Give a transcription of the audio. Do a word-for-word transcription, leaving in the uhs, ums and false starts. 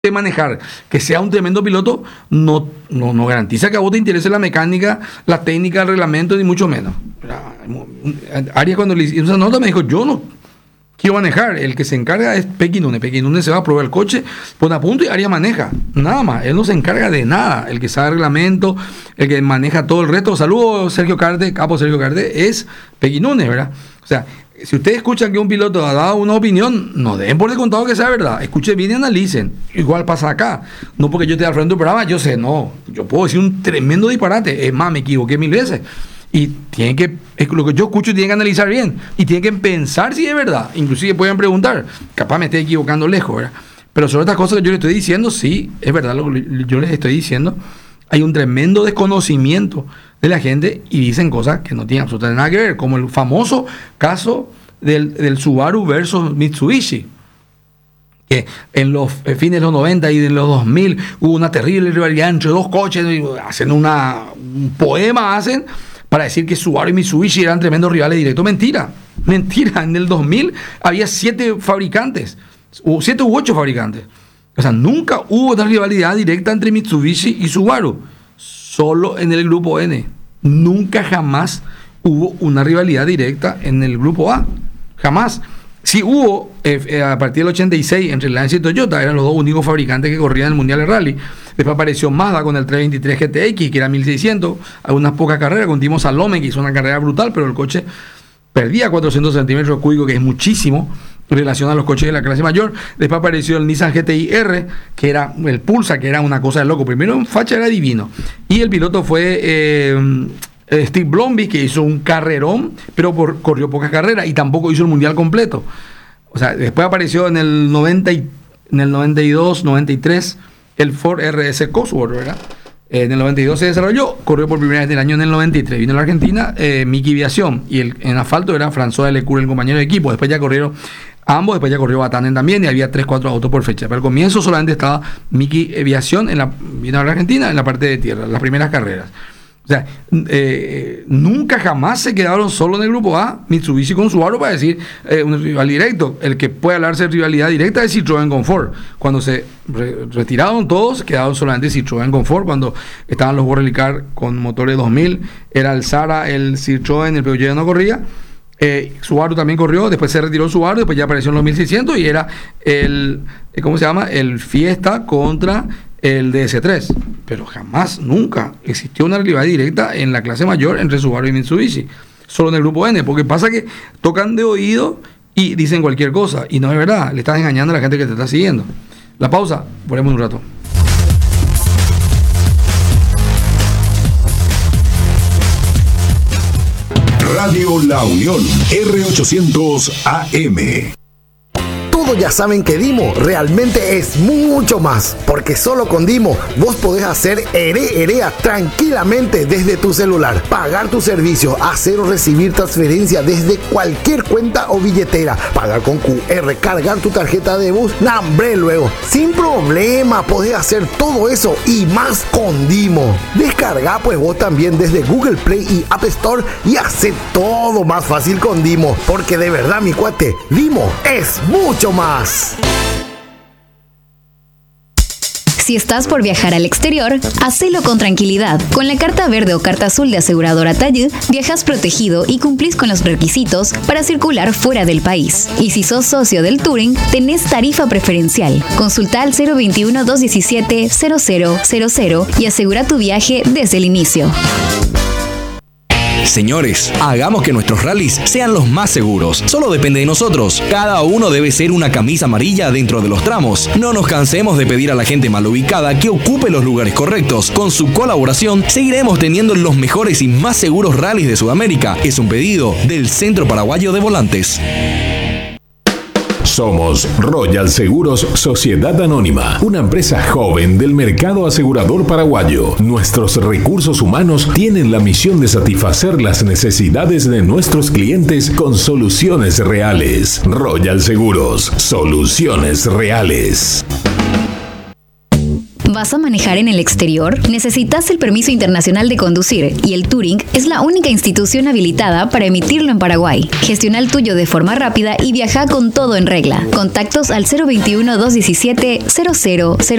de manejar, que sea un tremendo piloto, no, no, no garantiza que a vos te interese la mecánica, la técnica, el reglamento, ni mucho menos. Arias, cuando le hizo esa nota, me dijo: yo no quiero manejar, el que se encarga es Pequi Núñez. Pequi Núñez se va a probar el coche, pone a punto y Arias maneja, nada más. Él no se encarga de nada. El que sabe el reglamento, el que maneja todo el resto. Saludos, Sergio Carte, capo Sergio Carte, es Pequi Núñez, ¿verdad? O sea, si ustedes escuchan que un piloto ha dado una opinión, no den por descontado que sea verdad. Escuchen bien y analicen. Igual pasa acá. No porque yo esté al frente del programa, yo sé, no. Yo puedo decir un tremendo disparate. Es más, me equivoqué mil veces. Y tienen que, es lo que yo escucho, tienen que analizar bien. Y tienen que pensar si es verdad. Inclusive pueden preguntar, capaz me estoy equivocando lejos, ¿verdad? Pero sobre estas cosas que yo les estoy diciendo, sí, es verdad lo que yo les estoy diciendo. Hay un tremendo desconocimiento de la gente y dicen cosas que no tienen absolutamente nada que ver, como el famoso caso del, del Subaru versus Mitsubishi, que en los fines de los noventa y de los dos mil hubo una terrible rivalidad entre dos coches, hacen una, un poema, hacen para decir que Subaru y Mitsubishi eran tremendos rivales directos. Mentira, mentira, en el dos mil había siete fabricantes, o siete u ocho fabricantes. O sea, nunca hubo una rivalidad directa entre Mitsubishi y Subaru. Solo en el grupo N. Nunca jamás hubo una rivalidad directa en el grupo A. Jamás. Sí hubo, eh, a partir del ochenta y seis, entre Lancia y Toyota, eran los dos únicos fabricantes que corrían el Mundial de Rally. Después apareció Mazda con el trescientos veintitrés G T X, que era mil seiscientos, algunas pocas carreras, con Timo Salome, que hizo una carrera brutal, pero el coche perdía cuatrocientos centímetros cúbicos, que es muchísimo en relación a los coches de la clase mayor. Después apareció el Nissan G T I R, que era el Pulsar, que era una cosa de loco. Primero en facha era divino. Y el piloto fue eh, Steve Blomby, que hizo un carrerón, pero por, corrió pocas carreras y tampoco hizo el mundial completo. O sea, después apareció en el noventa, y, en el noventa y dos, noventa y tres el Ford R S Cosworth, ¿verdad? En el noventa y dos se desarrolló, corrió por primera vez del año en el noventa y tres. Vino a la Argentina eh, Miki Viación, y el, en asfalto era François Lecour, el compañero de equipo. Después ya corrieron ambos, después ya corrió Batanen también, y había tres cuatro autos por fecha. Pero al comienzo solamente estaba Miki Viación, en la, vino a la Argentina en la parte de tierra, las primeras carreras. O sea, eh, nunca jamás se quedaron solo en el grupo A, Mitsubishi con Subaru, para decir eh, un rival directo. El que puede hablarse de rivalidad directa es Citroën con Ford. Cuando se re- retiraron todos, quedaron solamente Citroën con Ford. Cuando estaban los Borrelli Car con motores dos mil, era el Sara, el Citroën, el Peugeot no corría. Eh, Subaru también corrió, después se retiró Subaru, después ya apareció en los mil seiscientos y era el, ¿cómo se llama? El Fiesta contra el D S tres. Pero jamás, nunca existió una rivalidad directa en la clase mayor entre Subaru y Mitsubishi, solo en el grupo N, porque pasa que tocan de oído y dicen cualquier cosa, y no es verdad, le estás engañando a la gente que te está siguiendo. La pausa, ponemos un rato. Radio La Unión, R ochocientos A M. Todos ya saben que Dimo realmente es mucho más, porque solo con Dimo vos podés hacer ere erea tranquilamente desde tu celular, pagar tu servicio, hacer o recibir transferencia desde cualquier cuenta o billetera, pagar con Q R, cargar tu tarjeta de bus, nambre luego, sin problema podés hacer todo eso y más con Dimo. Descarga pues vos también desde Google Play y App Store y hace todo más fácil con Dimo, porque de verdad mi cuate, Dimo es mucho más. Si estás por viajar al exterior, hacelo con tranquilidad. Con la carta verde o carta azul de aseguradora Tallud, viajas protegido y cumplís con los requisitos para circular fuera del país. Y si sos socio del Touring, tenés tarifa preferencial. Consulta al cero veintiuno, doscientos diecisiete, cero cero cero cero y asegura tu viaje desde el inicio. Señores, hagamos que nuestros rallies sean los más seguros. Solo depende de nosotros. Cada uno debe ser una camisa amarilla dentro de los tramos. No nos cansemos de pedir a la gente mal ubicada que ocupe los lugares correctos. Con su colaboración, seguiremos teniendo los mejores y más seguros rallies de Sudamérica. Es un pedido del Centro Paraguayo de Volantes. Somos Royal Seguros Sociedad Anónima, una empresa joven del mercado asegurador paraguayo. Nuestros recursos humanos tienen la misión de satisfacer las necesidades de nuestros clientes con soluciones reales. Royal Seguros, soluciones reales. ¿Vas a manejar en el exterior? ¿Necesitas el permiso internacional de conducir? Y el Touring es la única institución habilitada para emitirlo en Paraguay. Gestiona el tuyo de forma rápida y viaja con todo en regla. Contactos al cero veintiuno, doscientos diecisiete, cero cero cero